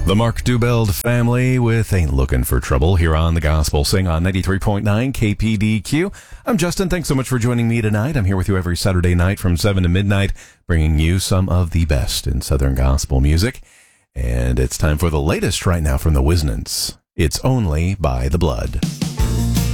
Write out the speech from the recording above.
The Mark Dubeld family with Ain't Looking for Trouble here on The Gospel Sing on 93.9 KPDQ. I'm Justin. Thanks so much for joining me tonight. I'm here with you every Saturday night from 7 to midnight, bringing you some of the best in Southern gospel music. And it's time for the latest right now from the Wisnants. It's Only by the Blood.